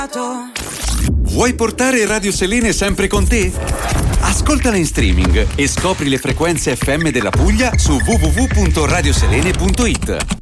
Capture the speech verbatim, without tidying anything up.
Vuoi portare Radio Selene sempre con te? Ascoltala in streaming e scopri le frequenze F M della Puglia su w w w punto radioselene punto it.